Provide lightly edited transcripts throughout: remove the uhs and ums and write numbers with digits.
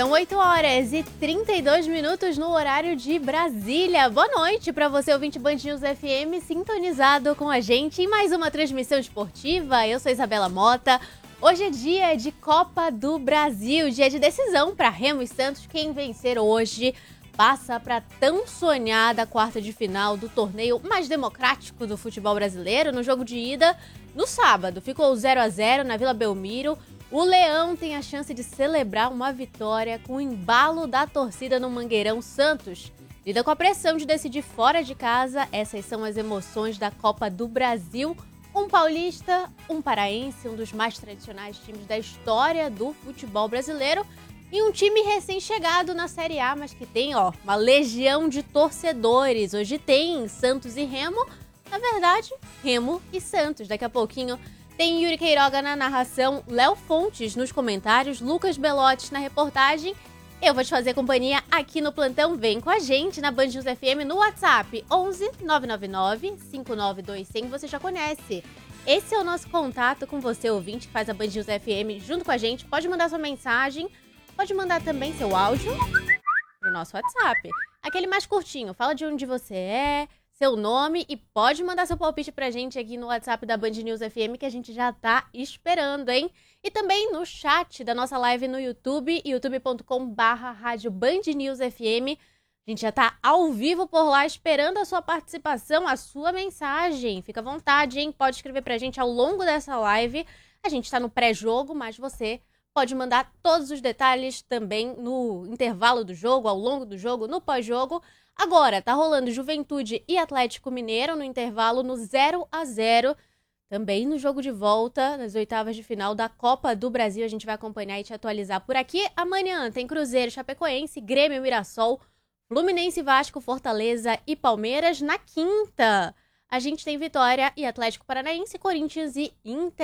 São 8h32 no horário de Brasília. Boa noite para você, ouvinte Band News FM, sintonizado com a gente em mais uma transmissão esportiva. Eu sou Isabela Mota. Hoje é dia de Copa do Brasil, dia de decisão para Remo e Santos. Quem vencer hoje passa para tão sonhada quarta de final do torneio mais democrático do futebol brasileiro. No jogo de ida, no sábado, ficou 0-0 na Vila Belmiro. O Leão tem a chance de celebrar uma vitória com o embalo da torcida no Mangueirão. Santos lida com a pressão de decidir fora de casa. Essas são as emoções da Copa do Brasil. Um paulista, um paraense, um dos mais tradicionais times da história do futebol brasileiro. E um time recém-chegado na Série A, mas que tem uma legião de torcedores. Hoje tem Santos e Remo. Na verdade, Remo e Santos. Daqui a pouquinho tem Yuri Queiroga na narração, Léo Fontes nos comentários, Lucas Belotti na reportagem. Eu vou te fazer companhia aqui no plantão. Vem com a gente na Band News FM no WhatsApp 11 999 592 100. Você já conhece. Esse é o nosso contato com você, ouvinte, que faz a Band News FM junto com a gente. Pode mandar sua mensagem, pode mandar também seu áudio pro nosso WhatsApp. Aquele mais curtinho, fala de onde você é, seu nome e pode mandar seu palpite pra gente aqui no WhatsApp da Band News FM, que a gente já tá esperando, hein? E também no chat da nossa live no YouTube, youtube.com/rádio Band News FM. A gente já tá ao vivo por lá esperando a sua participação, a sua mensagem. Fica à vontade, hein? Pode escrever pra gente ao longo dessa live. A gente tá no pré-jogo, mas você pode mandar todos os detalhes também no intervalo do jogo, ao longo do jogo, no pós-jogo. Agora, tá rolando Juventude e Atlético Mineiro no intervalo no 0-0. Também no jogo de volta, nas oitavas de final da Copa do Brasil. A gente vai acompanhar e te atualizar por aqui. Amanhã tem Cruzeiro, Chapecoense, Grêmio, Mirassol, Fluminense, Vasco, Fortaleza e Palmeiras. Na quinta, a gente tem Vitória e Atlético Paranaense, Corinthians e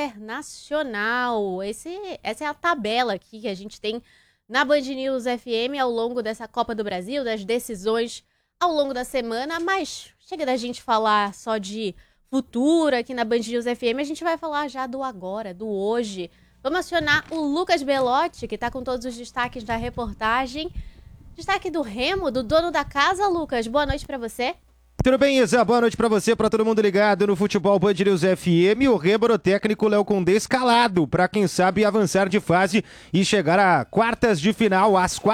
Internacional. Essa é a tabela aqui que a gente tem na Band News FM ao longo dessa Copa do Brasil, das decisões ao longo da semana, mas chega da gente falar só de futuro aqui na Band News FM, a gente vai falar já do agora, do hoje. Vamos acionar o Lucas Belotti, que está com todos os destaques da reportagem. Destaque do Remo, do dono da casa. Lucas, boa noite para você. Tudo bem, Isa? Boa noite pra você, pra todo mundo ligado no Futebol Band News FM. O Remo, técnico Léo Condé escalado pra quem sabe avançar de fase e chegar às quartas de final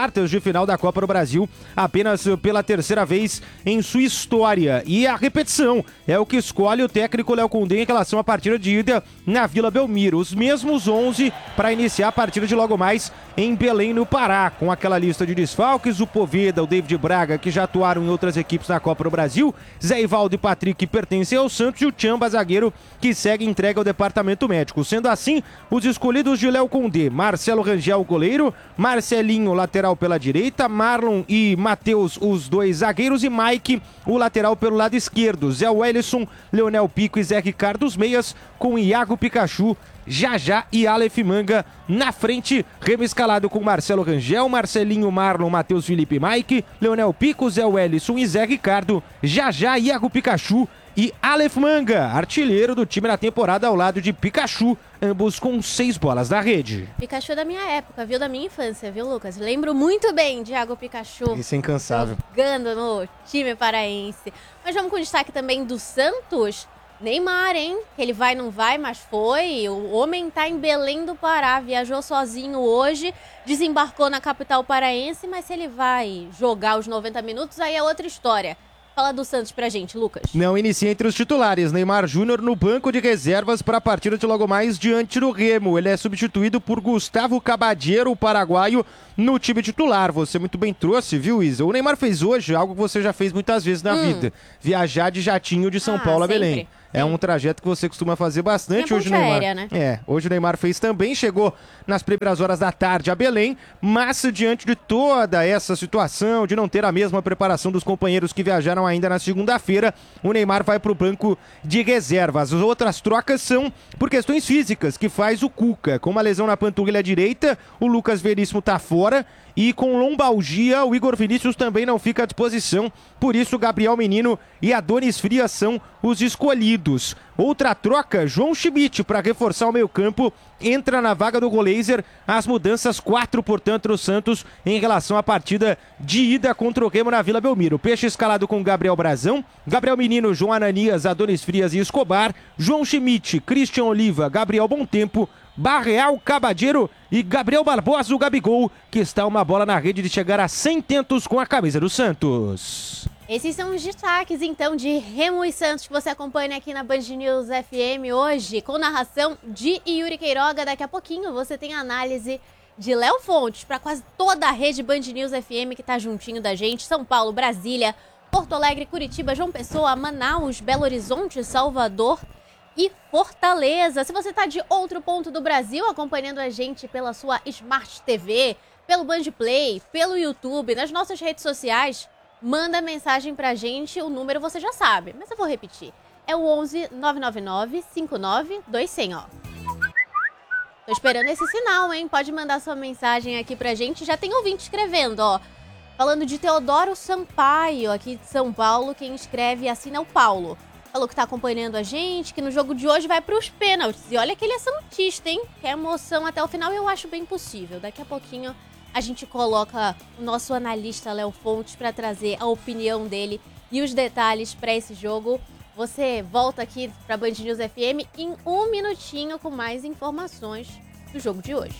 da Copa do Brasil, apenas pela terceira vez em sua história. E a repetição é o que escolhe o técnico Léo Condé em relação à partida de ida na Vila Belmiro. Os mesmos 11 para iniciar a partida de logo mais em Belém, no Pará, com aquela lista de desfalques, o Poveda, o David Braga, que já atuaram em outras equipes na Copa do Brasil, Zé Ivaldo e Patrick, que pertencem ao Santos, e o Tchamba, zagueiro, que segue entregue ao departamento médico. Sendo assim, os escolhidos de Léo Condé: Marcelo Rangel, goleiro; Marcelinho, lateral pela direita; Marlon e Matheus, os dois zagueiros; e Mike, o lateral pelo lado esquerdo; Zé Wellison, Leonel Pico e Zé Ricardo, os meias, com Iago Pikachu, Jajá e Aleph Manga na frente. Remo escalado com Marcelo Rangel, Marcelinho, Marlon, Matheus, Felipe, Mike, Leonel Pico, Zé Wellison e Zé Ricardo, Jajá, Iago Pikachu e Aleph Manga, artilheiro do time na temporada ao lado de Pikachu, ambos com 6 bolas na rede. Pikachu da minha época, viu? Da minha infância, viu, Lucas? Lembro muito bem de Iago Pikachu. Isso é incansável. Jogando no time paraense. Mas vamos com o destaque também do Santos. Neymar, hein? Ele vai, não vai, mas foi. O homem tá em Belém do Pará, viajou sozinho hoje, desembarcou na capital paraense, mas se ele vai jogar os 90 minutos, aí é outra história. Fala do Santos pra gente, Lucas. Não inicia entre os titulares. Neymar Júnior no banco de reservas para a partida de logo mais diante do Remo. Ele é substituído por Gustavo Cabadiero, o paraguaio, no time titular. Você muito bem trouxe, viu, Isa? O Neymar fez hoje algo que você já fez muitas vezes na vida: viajar de jatinho de São Paulo a Belém. É um trajeto que você costuma fazer bastante. Hoje o Neymar, aérea, né? Hoje o Neymar fez também, chegou nas primeiras horas da tarde a Belém, mas diante de toda essa situação de não ter a mesma preparação dos companheiros que viajaram ainda na segunda-feira, o Neymar vai para o banco de reservas. As outras trocas são por questões físicas, que faz o Cuca. Com uma lesão na panturrilha direita, o Lucas Veríssimo tá fora e com lombalgia. O Igor Vinícius também não fica à disposição, por isso Gabriel Menino e Adonis Frias são os escolhidos. Outra troca, João Schmidt, para reforçar o meio-campo, entra na vaga do Goleiser. As mudanças 4, portanto, no Santos em relação à partida de ida contra o Remo na Vila Belmiro. Peixe escalado com Gabriel Brazão, Gabriel Menino, João Ananias, Adonis Frias e Escobar, João Schmidt, Christian Oliva, Gabriel Bontempo, Barreal, Cabadeiro e Gabriel Barbosa, o Gabigol, que está uma bola na rede de chegar a 100 tentos com a camisa do Santos. Esses são os destaques, então, de Remo e Santos, que você acompanha aqui na Band News FM hoje, com narração de Yuri Queiroga. Daqui a pouquinho você tem a análise de Léo Fontes para quase toda a rede Band News FM que está juntinho da gente. São Paulo, Brasília, Porto Alegre, Curitiba, João Pessoa, Manaus, Belo Horizonte, Salvador e Fortaleza. Se você está de outro ponto do Brasil acompanhando a gente pela sua Smart TV, pelo Band Play, pelo YouTube, nas nossas redes sociais, manda mensagem pra gente, o número você já sabe, mas eu vou repetir. É o 11 999 59 200, ó. Tô esperando esse sinal, hein? Pode mandar sua mensagem aqui pra gente. Já tem ouvinte escrevendo, ó. Falando de Teodoro Sampaio, aqui de São Paulo. Quem escreve e assina é o Paulo. Falou que tá acompanhando a gente, que no jogo de hoje vai pros pênaltis. E olha que ele é santista, hein? Que emoção até o final, eu acho bem possível. Daqui a pouquinho a gente coloca o nosso analista Léo Fontes para trazer a opinião dele e os detalhes para esse jogo. Você volta aqui para Band News FM em um minutinho com mais informações do jogo de hoje.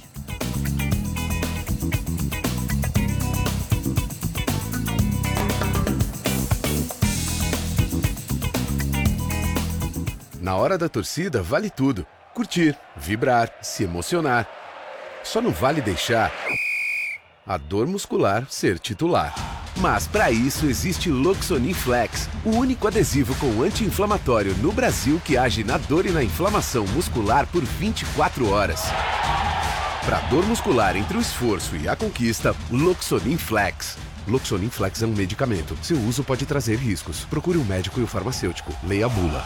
Na hora da torcida vale tudo. Curtir, vibrar, se emocionar. Só não vale deixar a dor muscular ser titular. Mas para isso existe Loxonin Flex, o único adesivo com anti-inflamatório no Brasil que age na dor e na inflamação muscular por 24 horas. Para dor muscular entre o esforço e a conquista, Loxonin Flex. Loxonin Flex é um medicamento. Seu uso pode trazer riscos. Procure um médico e o farmacêutico. Leia a bula.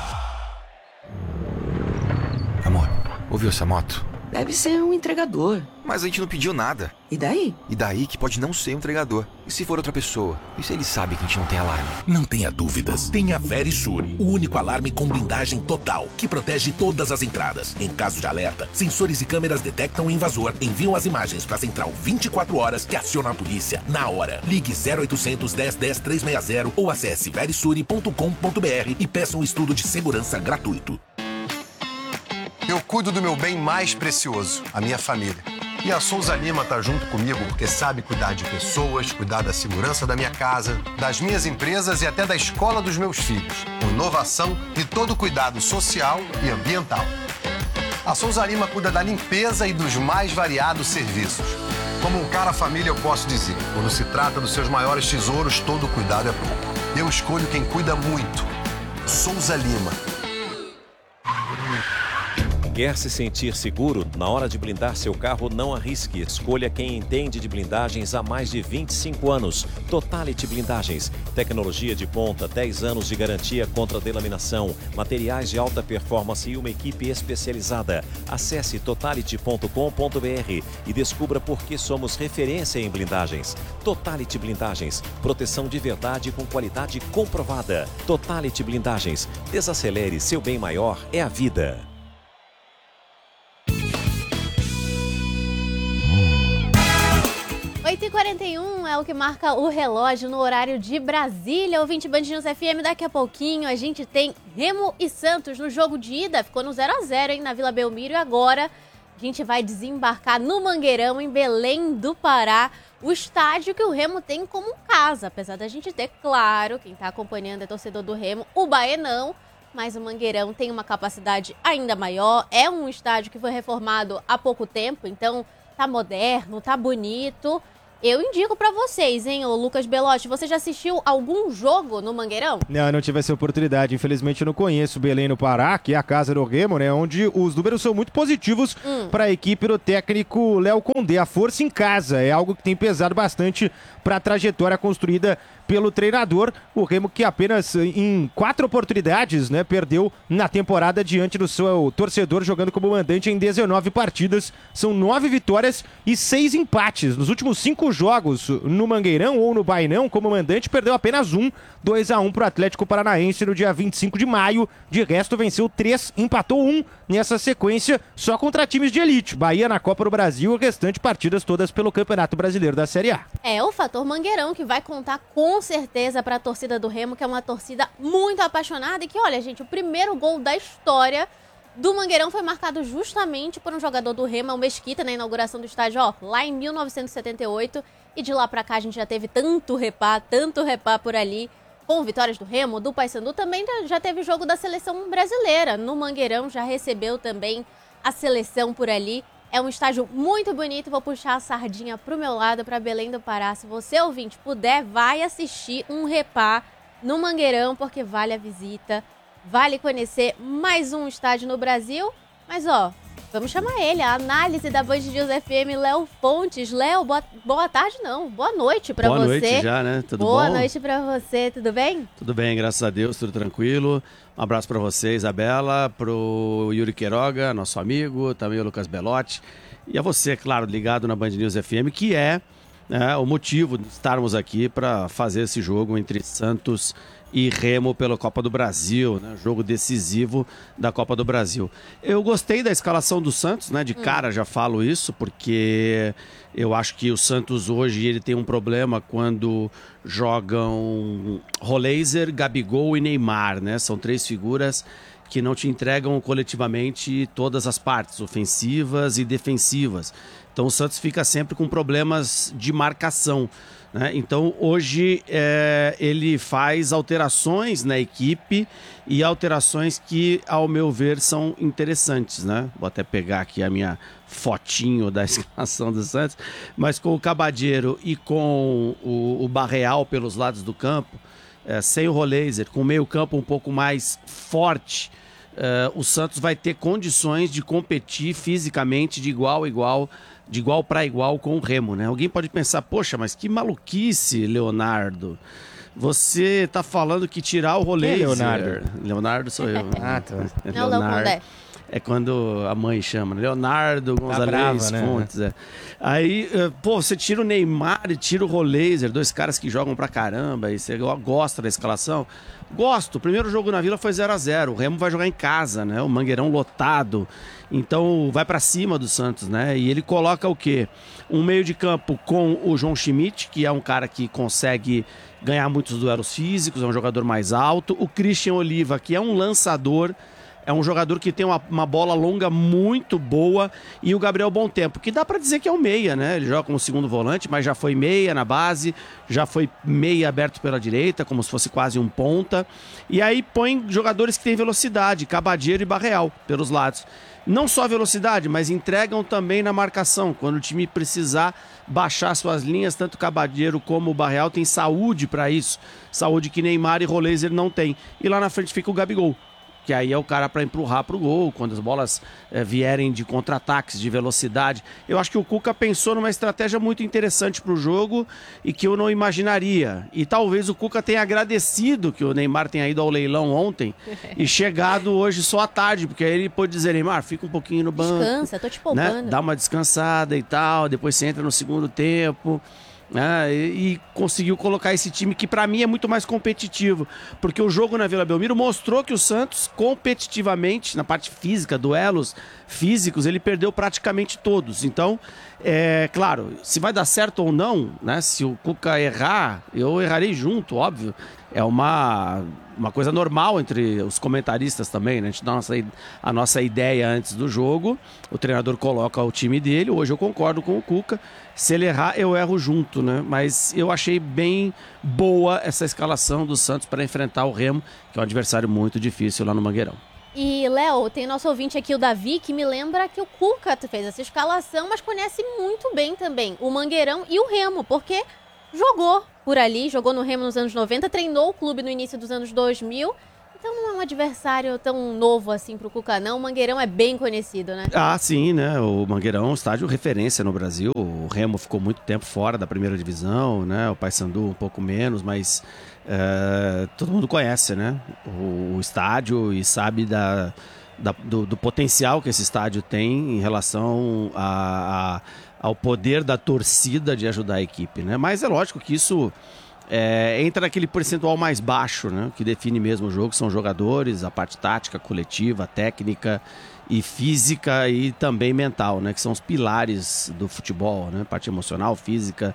Amor, ouviu essa moto? Deve ser um entregador. Mas a gente não pediu nada. E daí? E daí que pode não ser um entregador. E se for outra pessoa? E se ele sabe que a gente não tem alarme? Não tenha dúvidas. Tem a Verisure, o único alarme com blindagem total, que protege todas as entradas. Em caso de alerta, sensores e câmeras detectam o invasor, enviam as imagens para a central 24 horas que aciona a polícia na hora. Ligue 0800 10 10 360 ou acesse verisure.com.br e peça um estudo de segurança gratuito. Eu cuido do meu bem mais precioso, a minha família. E a Souza Lima tá junto comigo porque sabe cuidar de pessoas, cuidar da segurança da minha casa, das minhas empresas e até da escola dos meus filhos. Com inovação e todo cuidado social e ambiental. A Souza Lima cuida da limpeza e dos mais variados serviços. Como um cara família, eu posso dizer, quando se trata dos seus maiores tesouros, todo cuidado é pouco. Eu escolho quem cuida muito. Souza Lima. Quer se sentir seguro? Na hora de blindar seu carro, não arrisque. Escolha quem entende de blindagens há mais de 25 anos. Totality Blindagens. Tecnologia de ponta, 10 anos de garantia contra delaminação, materiais de alta performance e uma equipe especializada. Acesse totality.com.br e descubra por que somos referência em blindagens. Totality Blindagens. Proteção de verdade com qualidade comprovada. Totality Blindagens. Desacelere, seu bem maior é a vida. 8h41 é o que marca o relógio no horário de Brasília. Ouvinte Band News FM, daqui a pouquinho a gente tem Remo e Santos no jogo de ida. Ficou no 0x0, hein, na Vila Belmiro. E agora a gente vai desembarcar no Mangueirão, em Belém do Pará. O estádio que o Remo tem como casa. Apesar da gente ter, claro, quem está acompanhando é torcedor do Remo, o Baenão. Mas o Mangueirão tem uma capacidade ainda maior. É um estádio que foi reformado há pouco tempo, então tá moderno, tá bonito. Eu indico pra vocês, hein, o Lucas Belotti, você já assistiu algum jogo no Mangueirão? Não tive essa oportunidade, infelizmente eu não conheço Belém no Pará, que é a casa do Remo, né, onde os números são muito positivos para a equipe do técnico Léo Condé. A força em casa é algo que tem pesado bastante para a trajetória construída pelo treinador. O Remo que apenas em 4 oportunidades, né, perdeu na temporada diante do seu torcedor, jogando como mandante em 19 partidas. São 9 vitórias e 6 empates. Nos últimos 5 jogos no Mangueirão ou no Bainão, como mandante, perdeu apenas 2-1 para o Atlético Paranaense no dia 25 de maio. De resto, venceu 3, empatou 1 nessa sequência, só contra times de elite. Bahia na Copa do Brasil, o restante partidas todas pelo Campeonato Brasileiro da Série A. É o fator Mangueirão que vai contar com certeza para a torcida do Remo, que é uma torcida muito apaixonada e que, olha, gente, o primeiro gol da história do Mangueirão foi marcado justamente por um jogador do Remo, o Mesquita, na inauguração do estádio, lá em 1978. E de lá pra cá a gente já teve tanto repá por ali, com vitórias do Remo, do Paysandu. Também já teve jogo da seleção brasileira. No Mangueirão já recebeu também a seleção por ali. É um estádio muito bonito. Vou puxar a sardinha pro meu lado, pra Belém do Pará. Se você, ouvinte, puder, vai assistir um repá no Mangueirão, porque vale a visita. Vale conhecer mais um estádio no Brasil. Mas, vamos chamar ele, a análise da Band News FM, Léo Fontes. Léo, boa tarde não, boa noite pra você. Boa noite já, né? Tudo bom? Boa noite pra você, tudo bem? Tudo bem, graças a Deus, tudo tranquilo. Um abraço pra você, Isabela, pro Yuri Queiroga, nosso amigo, também o Lucas Belotti. E a você, claro, ligado na Band News FM, que é o motivo de estarmos aqui para fazer esse jogo entre Santos e Remo pela Copa do Brasil, né? Jogo decisivo da Copa do Brasil. Eu gostei da escalação do Santos, né? De cara já falo isso, porque eu acho que o Santos hoje ele tem um problema quando jogam Roleiser, Gabigol e Neymar, né? São 3 figuras que não te entregam coletivamente todas as partes, ofensivas e defensivas. Então o Santos fica sempre com problemas de marcação, né? Então hoje ele faz alterações na equipe e alterações que, ao meu ver, são interessantes, né? Vou até pegar aqui a minha fotinho da escalação do Santos, mas com o Cabadeiro e com o Barreal pelos lados do campo, sem o Roleiser, com o meio campo um pouco mais forte, o Santos vai ter condições de competir fisicamente de igual para igual com o Remo, né? Alguém pode pensar, poxa, mas que maluquice, Leonardo. Você tá falando que tirar o Roleiser... Quem é Leonardo? Leonardo sou eu. Ah, tá. Não, Leonardo. É quando a mãe chama, né? Leonardo Gonzalez brava, né? Fontes. Aí, você tira o Neymar e tira o Roleiser, 2 caras que jogam pra caramba, e você gosta da escalação? Gosto. O primeiro jogo na Vila foi 0-0. O Remo vai jogar em casa, né? O Mangueirão lotado. Então, vai pra cima do Santos, né? E ele coloca o quê? Um meio de campo com o João Schmidt, que é um cara que consegue ganhar muitos duelos físicos, é um jogador mais alto. O Christian Oliva, que é um lançador, é um jogador que tem uma bola longa muito boa, e o Gabriel Bom Tempo, que dá pra dizer que é um meia, né? Ele joga como segundo volante, mas já foi meia na base, já foi meia aberto pela direita, como se fosse quase um ponta. E aí põe jogadores que têm velocidade, Cabadeiro e Barreal pelos lados. Não só velocidade, mas entregam também na marcação. Quando o time precisar baixar suas linhas, tanto o Cabadeiro como o Barreal tem saúde para isso. Saúde que Neymar e Roleiser não tem. E lá na frente fica o Gabigol, que aí é o cara para empurrar pro gol, quando as bolas vierem de contra-ataques, de velocidade. Eu acho que o Cuca pensou numa estratégia muito interessante pro jogo e que eu não imaginaria. E talvez o Cuca tenha agradecido que o Neymar tenha ido ao leilão ontem e chegado hoje só à tarde, porque aí ele pôde dizer, Neymar, fica um pouquinho no banco. Descansa, tô te poupando. Né? Dá uma descansada e tal, depois você entra no segundo tempo. E conseguiu colocar esse time que pra mim é muito mais competitivo, porque o jogo na Vila Belmiro mostrou que o Santos competitivamente, na parte física, duelos físicos, ele perdeu praticamente todos. Então, claro, se vai dar certo ou não, né? Se o Cuca errar, eu errarei junto, óbvio. É uma coisa normal entre os comentaristas também, né? A gente dá a nossa ideia antes do jogo, o treinador coloca o time dele. Hoje eu concordo com o Cuca, se ele errar eu erro junto, né? Mas eu achei bem boa essa escalação do Santos para enfrentar o Remo, que é um adversário muito difícil lá no Mangueirão. E, Léo, tem nosso ouvinte aqui, o Davi, que me lembra que o Cuca fez essa escalação, mas conhece muito bem também o Mangueirão e o Remo, porque jogou por ali, jogou no Remo nos anos 90, treinou o clube no início dos anos 2000, então não é um adversário tão novo assim pro Cuca, não. O Mangueirão é bem conhecido, né? Ah, sim, né? O Mangueirão é um estádio referência no Brasil. O Remo ficou muito tempo fora da primeira divisão, né? O Paysandu um pouco menos, mas todo mundo conhece, né? O estádio e sabe do potencial que esse estádio tem em relação ao poder da torcida de ajudar a equipe, né? Mas é lógico que isso entra naquele percentual mais baixo, né? Que define mesmo o jogo, são jogadores, a parte tática, coletiva, técnica e física e também mental, né? Que são os pilares do futebol, né? Parte emocional, física,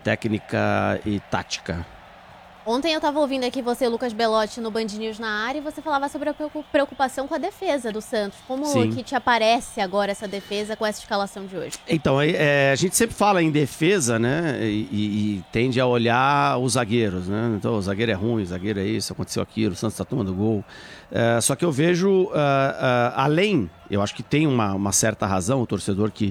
técnica e tática. Ontem eu estava ouvindo aqui você, Lucas Belotti, no Band News na área, e você falava sobre a preocupação com a defesa do Santos. Como que te aparece agora essa defesa com essa escalação de hoje? Então, a gente sempre fala em defesa, né? E tende a olhar os zagueiros, né? Então, o zagueiro é ruim, o zagueiro é isso, aconteceu aquilo, o Santos está tomando gol. Só que eu vejo, além, eu acho que tem uma certa razão, o torcedor que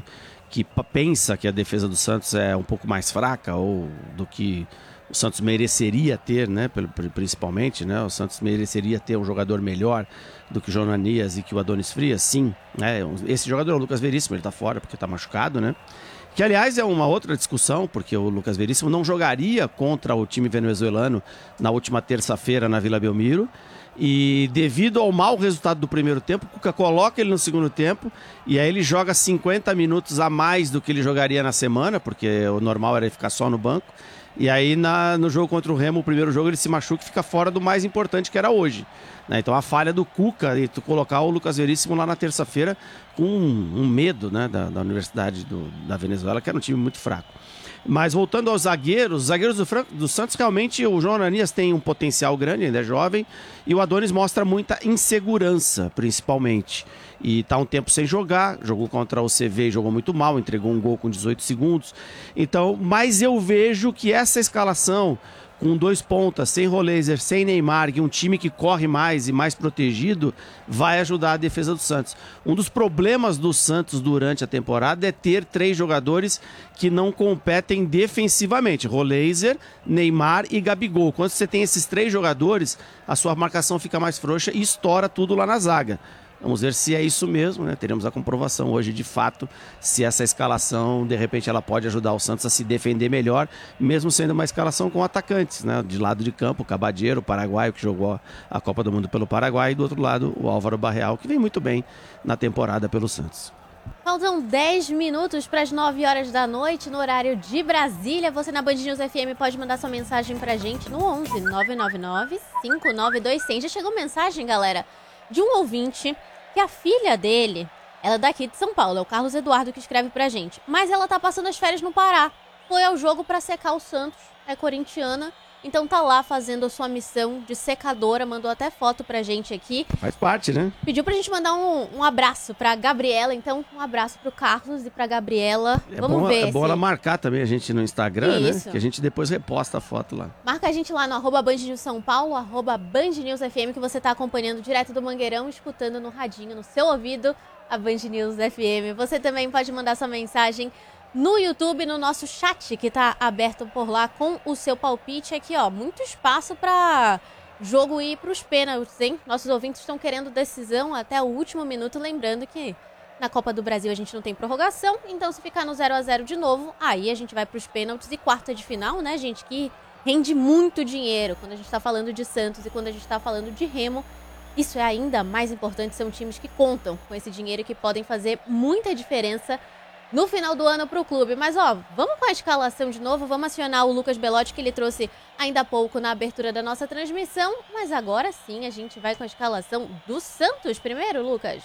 pensa que a defesa do Santos é um pouco mais fraca ou do que o Santos mereceria ter, né? Principalmente, né? O Santos mereceria ter um jogador melhor do que o João Ananias e que o Adonis Frias, sim, né? Esse jogador é o Lucas Veríssimo, ele tá fora porque tá machucado, né? Que, aliás, é uma outra discussão, porque o Lucas Veríssimo não jogaria contra o time venezuelano na última terça-feira na Vila Belmiro. E devido ao mau resultado do primeiro tempo, o Cuca coloca ele no segundo tempo e aí ele joga 50 minutos a mais do que ele jogaria na semana, porque o normal era ele ficar só no banco. E aí no jogo contra o Remo, o primeiro jogo, ele se machuca e fica fora do mais importante, que era hoje, né? Então a falha do Cuca e tu colocar o Lucas Veríssimo lá na terça-feira com um medo, né, da Universidade da Venezuela, que era um time muito fraco. Mas voltando aos zagueiros, os zagueiros do Santos, realmente o João Ananias tem um potencial grande, ainda é jovem, e o Adonis mostra muita insegurança, principalmente. E tá um tempo sem jogar, jogou contra o CV e jogou muito mal, entregou um gol com 18 segundos. Então, mas eu vejo que essa escalação, com 2 pontas, sem Roleiser, sem Neymar, e um time que corre mais e mais protegido, vai ajudar a defesa do Santos. Um dos problemas do Santos durante a temporada é ter 3 jogadores que não competem defensivamente. Roleiser, Neymar e Gabigol. Quando você tem esses 3 jogadores, a sua marcação fica mais frouxa e estoura tudo lá na zaga. Vamos ver se é isso mesmo, né? Teremos a comprovação hoje, de fato, se essa escalação, de repente, ela pode ajudar o Santos a se defender melhor, mesmo sendo uma escalação com atacantes, né? De lado de campo, o Cabadeiro, o paraguaio, que jogou a Copa do Mundo pelo Paraguai, e do outro lado, o Álvaro Barreal, que vem muito bem na temporada pelo Santos. Faltam 10 minutos para as 9 horas da noite, no horário de Brasília. Você na Band News FM pode mandar sua mensagem pra gente no 11 999 592100. Já chegou mensagem, galera, de um ouvinte que a filha dele, ela é daqui de São Paulo, é o Carlos Eduardo que escreve pra gente, mas ela tá passando as férias no Pará, foi ao jogo pra secar o Santos, é corintiana, então tá lá fazendo a sua missão de secadora, mandou até foto pra gente aqui. Faz parte, né? Pediu pra gente mandar um abraço pra Gabriela, então um abraço pro Carlos e pra Gabriela. Vamos ver. É bom ela marcar também a gente no Instagram, né? Que a gente depois reposta a foto lá. Marca a gente lá no @Band News São Paulo, @Band News FM, que você tá acompanhando direto do Mangueirão, escutando no radinho, no seu ouvido, a Band News FM. Você também pode mandar sua mensagem no YouTube, no nosso chat, que tá aberto por lá, com o seu palpite. Aqui, ó, muito espaço pra jogo ir pros pênaltis, hein? Nossos ouvintes estão querendo decisão até o último minuto, lembrando que na Copa do Brasil a gente não tem prorrogação, então se ficar no 0-0 de novo, aí a gente vai pros pênaltis e quarta de final, né, gente, que rende muito dinheiro quando a gente tá falando de Santos e quando a gente tá falando de Remo. Isso é ainda mais importante, são times que contam com esse dinheiro e que podem fazer muita diferença no final do ano para o clube. Mas, ó, vamos com a escalação de novo, vamos acionar o Lucas Belotti, que ele trouxe ainda há pouco na abertura da nossa transmissão, mas agora sim a gente vai com a escalação do Santos primeiro, Lucas.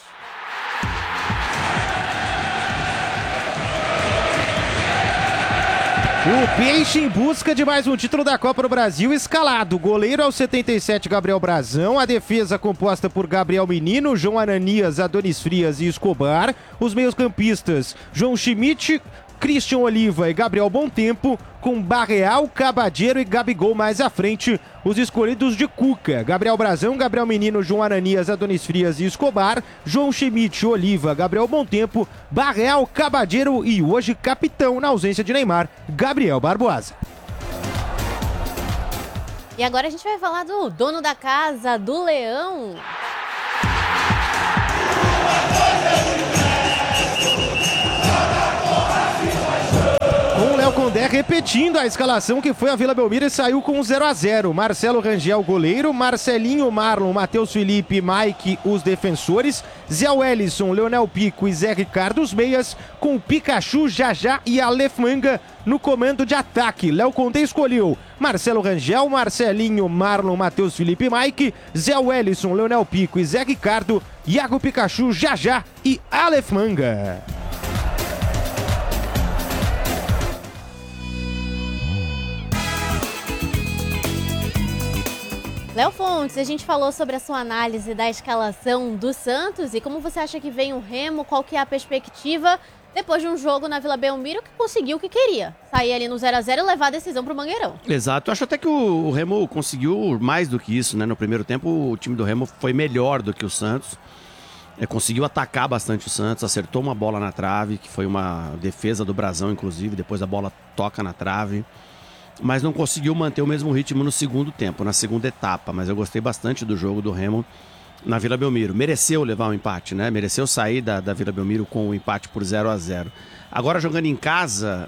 O Peixe em busca de mais um título da Copa do Brasil escalado. Goleiro aos 77, Gabriel Brazão. A defesa composta por Gabriel Menino, João Ananias, Adonis Frias e Escobar. Os meios-campistas, João Schmidt, Christian Oliva e Gabriel Bontempo, com Barreal, Cabadeiro e Gabigol mais à frente, os escolhidos de Cuca. Gabriel Brazão, Gabriel Menino, João Ananias, Adonis Frias e Escobar, João Schmidt, Oliva, Gabriel Bontempo, Barreal, Cabadeiro e hoje capitão na ausência de Neymar, Gabriel Barbosa. E agora a gente vai falar do dono da casa, do Leão. Com o Léo Condé repetindo a escalação que foi a Vila Belmiro e saiu com 0-0. Marcelo Rangel, goleiro. Marcelinho, Marlon, Matheus Felipe, Mike, os defensores. Zé Wellison, Leonel Pico e Zé Ricardo, os meias. Com Pikachu, Jajá e Aleph Manga no comando de ataque. Léo Condé escolheu Marcelo Rangel, Marcelinho, Marlon, Matheus Felipe, Mike. Zé Wellison, Leonel Pico e Zé Ricardo. Iago Pikachu, Jajá e Aleph Manga. Léo Fontes, a gente falou sobre a sua análise da escalação do Santos e como você acha que vem o Remo, qual que é a perspectiva depois de um jogo na Vila Belmiro que conseguiu o que queria, sair ali no 0-0 e levar a decisão para o Mangueirão. Exato, eu acho até que o Remo conseguiu mais do que isso, né? No primeiro tempo o time do Remo foi melhor do que o Santos, conseguiu atacar bastante o Santos, acertou uma bola na trave, que foi uma defesa do Brasão, inclusive, depois a bola toca na trave. Mas não conseguiu manter o mesmo ritmo no segundo tempo, na segunda etapa. Mas eu gostei bastante do jogo do Remo na Vila Belmiro. Mereceu levar um empate, né? Mereceu sair da Vila Belmiro com um empate por 0-0. Agora, jogando em casa,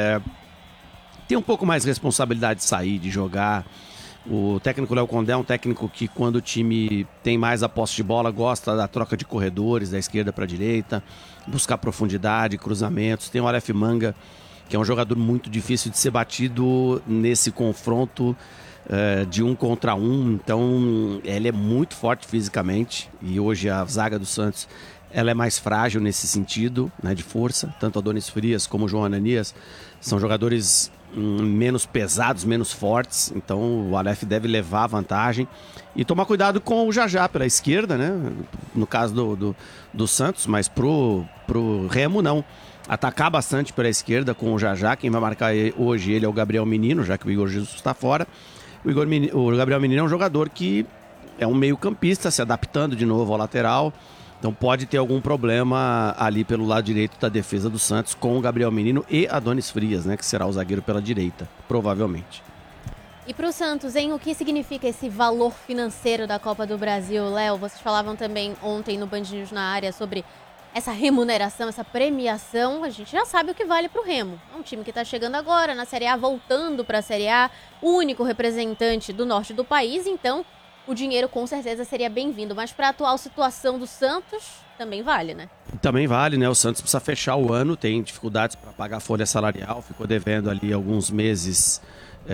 tem um pouco mais de responsabilidade de sair, de jogar. O técnico Léo Condé é um técnico que, quando o time tem mais a posse de bola, gosta da troca de corredores, da esquerda para a direita, buscar profundidade, cruzamentos. Tem o Aleph Manga, que é um jogador muito difícil de ser batido nesse confronto de 1 contra 1. Então, ele é muito forte fisicamente e hoje a zaga do Santos ela é mais frágil nesse sentido, né, de força. Tanto Adonis Frias como o João Ananias são jogadores menos pesados, menos fortes. Então, o Aleph deve levar a vantagem e tomar cuidado com o Jajá pela esquerda, né, no caso do Santos, mas pro Remo não. Atacar bastante pela esquerda com o Jajá. Quem vai marcar hoje ele é o Gabriel Menino, já que o Igor Jesus está fora. O Gabriel Menino é um jogador que é um meio campista, se adaptando de novo ao lateral. Então pode ter algum problema ali pelo lado direito da defesa do Santos com o Gabriel Menino e Adonis Frias, né, que será o zagueiro pela direita, provavelmente. E para o Santos, hein, o que significa esse valor financeiro da Copa do Brasil, Léo? Vocês falavam também ontem no Band News na área sobre essa remuneração, essa premiação. A gente já sabe o que vale para o Remo. É um time que está chegando agora na Série A, voltando para a Série A, o único representante do norte do país, então o dinheiro com certeza seria bem-vindo. Mas para a atual situação do Santos, também vale, né? Também vale, né? O Santos precisa fechar o ano, tem dificuldades para pagar a folha salarial, ficou devendo ali alguns meses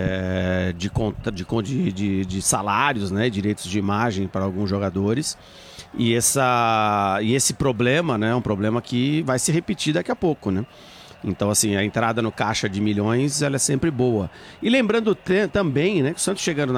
de salários, né? Direitos de imagem para alguns jogadores. E esse problema, né, é um problema que vai se repetir daqui a pouco, né? Então, assim, a entrada no caixa de milhões, ela é sempre boa. E lembrando também, né, que o Santos chegando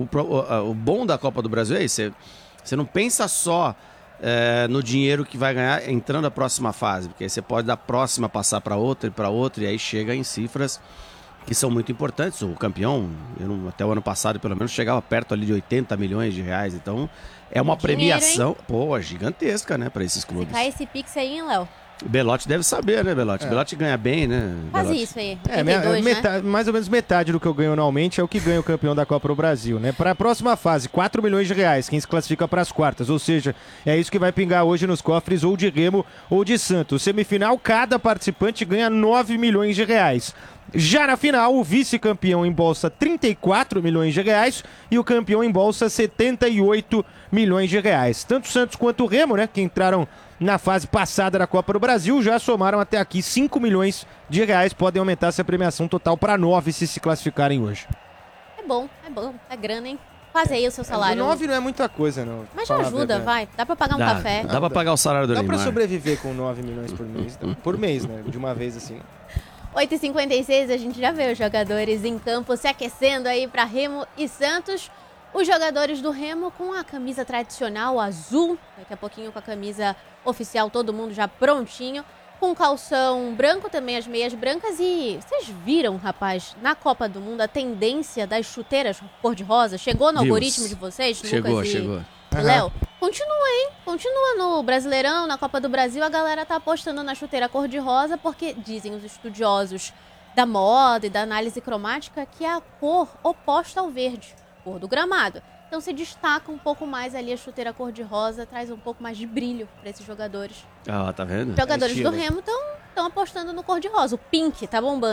o bom da Copa do Brasil é isso. Você não pensa só no dinheiro que vai ganhar entrando a próxima fase, porque aí você pode da próxima passar para outra, e aí chega em cifras que são muito importantes. O campeão, até o ano passado, pelo menos, chegava perto ali de 80 milhões de reais. Então, é uma premiação, gigantesca, né, para esses clubes. Se cai esse pix aí, hein, Léo? Belotti deve saber, né, Belotti? Belotti ganha bem, né? Faz Belotti. isso aí. 82, metade, né? mais ou menos metade do que eu ganho anualmente é o que ganha o campeão da Copa do Brasil, né? Para a próxima fase, 4 milhões de reais, quem se classifica para as quartas. Ou seja, é isso que vai pingar hoje nos cofres ou de Remo ou de Santos. Semifinal, cada participante ganha 9 milhões de reais. Já na final, o vice-campeão embolsa 34 milhões de reais e o campeão embolsa 78 milhões de reais. Tanto o Santos quanto o Remo, né, que entraram na fase passada da Copa do Brasil, já somaram até aqui 5 milhões de reais. Podem aumentar essa premiação total para 9 se classificarem hoje. É bom, é grana, hein? Faz aí o seu salário. 9 não é muita coisa, não. Mas já ajuda, vai. Dá pra pagar um café. Dá pra pagar o salário do Neymar. Dá pra sobreviver com 9 milhões por mês. Por mês, né? De uma vez assim. 8h56, a gente já vê os jogadores em campo se aquecendo aí para Remo e Santos. Os jogadores do Remo com a camisa tradicional azul, daqui a pouquinho com a camisa oficial, todo mundo já prontinho, com calção branco também, as meias brancas. E vocês viram, rapaz, na Copa do Mundo a tendência das chuteiras cor-de-rosa? Chegou no algoritmo de vocês, chegou. Léo? Continua no Brasileirão, na Copa do Brasil, a galera tá apostando na chuteira cor-de-rosa porque dizem os estudiosos da moda e da análise cromática que é a cor oposta ao verde. cor do gramado. Então se destaca um pouco mais ali a chuteira cor-de-rosa, traz um pouco mais de brilho para esses jogadores. Ah, tá vendo? Os jogadores do Remo estão apostando no cor-de-rosa. O pink tá bombando.